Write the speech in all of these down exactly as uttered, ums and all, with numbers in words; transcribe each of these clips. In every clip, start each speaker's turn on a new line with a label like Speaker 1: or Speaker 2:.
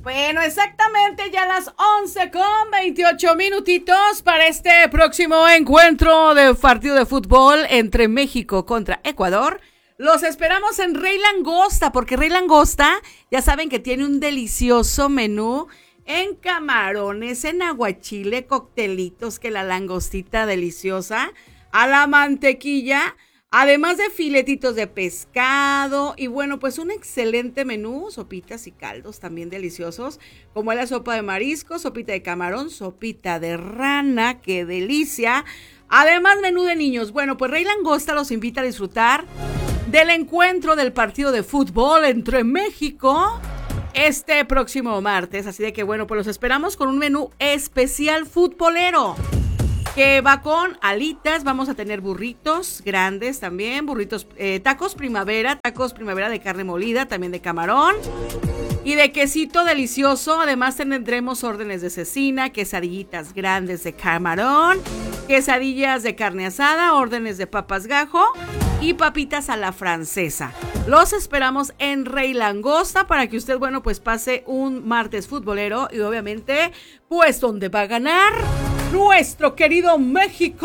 Speaker 1: Bueno, exactamente ya las once con veintiocho minutitos para este próximo encuentro de partido de fútbol entre México contra Ecuador. Los esperamos en Rey Langosta, porque Rey Langosta, ya saben que tiene un delicioso menú en camarones, en aguachile, coctelitos, que la langostita deliciosa, a la mantequilla, además de filetitos de pescado y bueno, pues un excelente menú, sopitas y caldos también deliciosos, como la sopa de marisco, sopita de camarón, sopita de rana, qué delicia. Además, menú de niños. Bueno, pues Rey Langosta los invita a disfrutar del encuentro del partido de fútbol entre México este próximo martes. Así de que bueno, pues los esperamos con un menú especial futbolero, que va con alitas, vamos a tener burritos grandes también, burritos, eh, tacos primavera, tacos primavera de carne molida, también de camarón y de quesito delicioso. Además tendremos órdenes de cecina, quesadillitas grandes de camarón, quesadillas de carne asada, órdenes de papas gajo y papitas a la francesa. Los esperamos en Rey Langosta para que usted, bueno, pues pase un martes futbolero y obviamente, pues donde va a ganar nuestro querido México.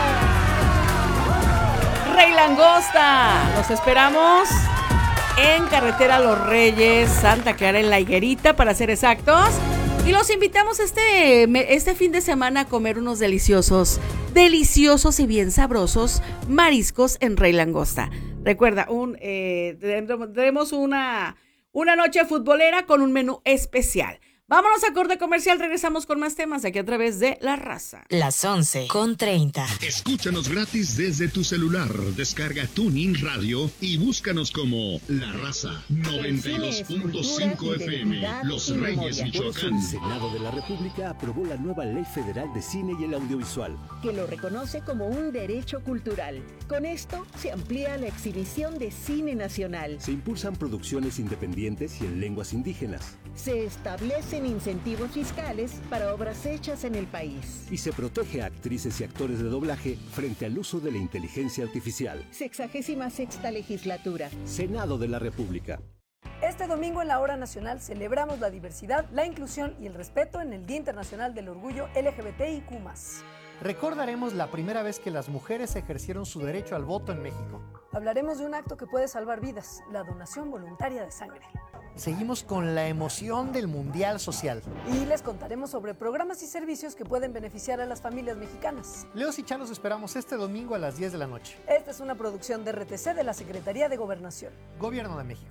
Speaker 1: Rey Langosta, los esperamos en Carretera Los Reyes, Santa Clara, en La Higuerita, para ser exactos. Y los invitamos este, este fin de semana a comer unos deliciosos, deliciosos y bien sabrosos mariscos en Rey Langosta. Recuerda, un, eh, tendremos una, una noche futbolera con un menú especial. Vámonos a corte comercial, regresamos con más temas aquí a través de La Raza.
Speaker 2: Las once con treinta.
Speaker 3: Escúchanos gratis desde tu celular. Descarga TuneIn Radio y búscanos como La Raza noventa y dos punto cinco F M, Los Reyes, Michoacán.
Speaker 4: El Senado de la República aprobó la nueva Ley Federal de Cine y el Audiovisual,
Speaker 5: que lo reconoce como un derecho cultural. Con esto se amplía la exhibición de cine nacional.
Speaker 4: Se impulsan producciones independientes y en lenguas indígenas.
Speaker 5: Se establecen incentivos fiscales para obras hechas en el país.
Speaker 4: Y se protege a actrices y actores de doblaje frente al uso de la inteligencia artificial.
Speaker 5: Sexagésima sexta legislatura.
Speaker 4: Senado de la República.
Speaker 6: Este domingo en la Hora Nacional celebramos la diversidad, la inclusión y el respeto en el Día Internacional del Orgullo L G B T I Q más.
Speaker 7: Recordaremos la primera vez que las mujeres ejercieron su derecho al voto en México.
Speaker 6: Hablaremos de un acto que puede salvar vidas, la donación voluntaria de sangre.
Speaker 7: Seguimos con la emoción del Mundial Social.
Speaker 6: Y les contaremos sobre programas y servicios que pueden beneficiar a las familias mexicanas.
Speaker 7: Leos y Chá los esperamos este domingo a las diez de la noche.
Speaker 6: Esta es una producción de R T C de la Secretaría de Gobernación.
Speaker 7: Gobierno de México.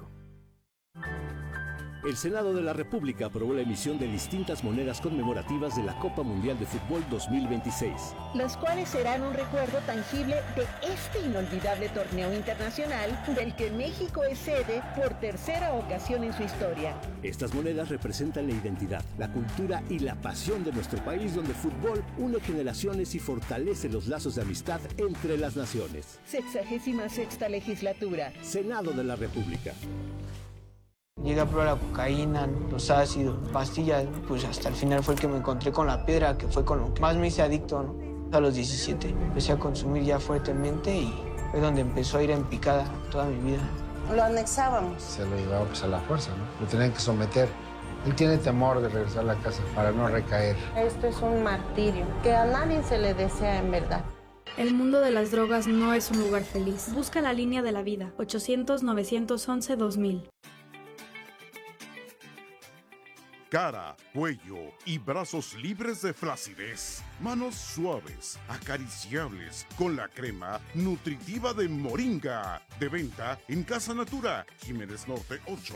Speaker 4: El Senado de la República aprobó la emisión de distintas monedas conmemorativas de la Copa Mundial de Fútbol dos mil veintiséis.
Speaker 5: Las cuales serán un recuerdo tangible de este inolvidable torneo internacional del que México es sede por tercera ocasión en su historia.
Speaker 4: Estas monedas representan la identidad, la cultura y la pasión de nuestro país, donde el fútbol une generaciones y fortalece los lazos de amistad entre las naciones.
Speaker 5: Sexagésima sexta legislatura.
Speaker 4: Senado de la República.
Speaker 8: Llegué a probar la cocaína, los ácidos, pastillas, pues hasta el final fue el que me encontré con la piedra, que fue con lo que más me hice adicto, ¿no? A los diecisiete empecé a consumir ya fuertemente y fue donde empezó a ir en picada toda mi vida.
Speaker 9: Lo anexábamos.
Speaker 10: Se lo llevaba pues a la fuerza, ¿no? Lo tenían que someter. Él tiene temor de regresar a la casa para no recaer.
Speaker 9: Esto es un martirio que a nadie se le desea en verdad.
Speaker 11: El mundo de las drogas no es un lugar feliz. Busca la línea de la vida. ochocientos, novecientos once, dos mil.
Speaker 12: Cara, cuello y brazos libres de flacidez. Manos suaves, acariciables, con la crema nutritiva de Moringa. De venta en Casa Natura, Jiménez Norte ocho.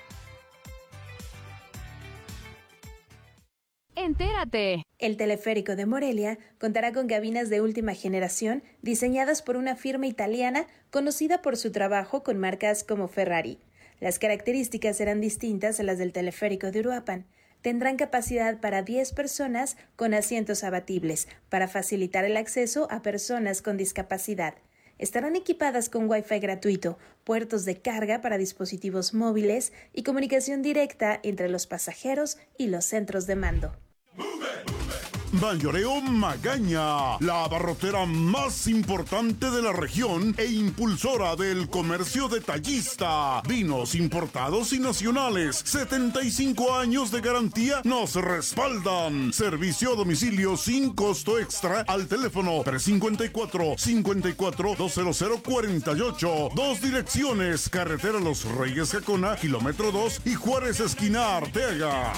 Speaker 13: Entérate. El teleférico de Morelia contará con cabinas de última generación diseñadas por una firma italiana conocida por su trabajo con marcas como Ferrari. Las características serán distintas a las del teleférico de Uruapan. Tendrán capacidad para diez personas con asientos abatibles para facilitar el acceso a personas con discapacidad. Estarán equipadas con Wi-Fi gratuito, puertos de carga para dispositivos móviles y comunicación directa entre los pasajeros y los centros de mando.
Speaker 12: Mayoreo Magaña, la abarrotera más importante de la región e impulsora del comercio detallista. Vinos importados y nacionales, setenta y cinco años de garantía nos respaldan. Servicio a domicilio sin costo extra al teléfono tres cinco cuatro, cinco cuatro, dos cero cero cuatro ocho. Dos direcciones, carretera Los Reyes Jacona, kilómetro dos y Juárez esquina Arteaga.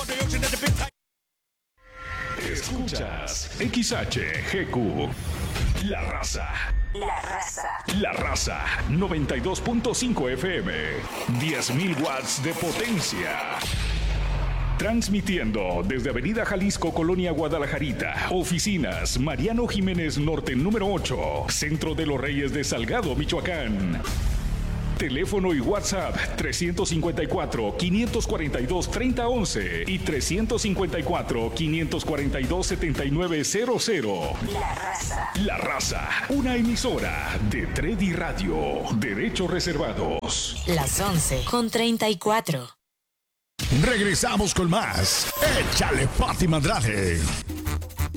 Speaker 14: Escuchas X H G Q, La Raza.
Speaker 2: La Raza.
Speaker 14: La Raza, noventa y dos punto cinco F M, diez mil watts de potencia. Transmitiendo desde Avenida Jalisco, Colonia Guadalajarita. Oficinas Mariano Jiménez Norte número ocho, Centro de los Reyes de Salgado, Michoacán. Teléfono y WhatsApp tres cinco cuatro, cinco cuatro dos, tres cero once y tres cinco cuatro, cinco cuatro dos, siete nueve cero cero.
Speaker 2: La Raza.
Speaker 14: La Raza, una emisora de Tredi Radio. Derechos reservados.
Speaker 2: Las once con treinta y cuatro.
Speaker 3: Regresamos con más. Échale Fátima Andrade.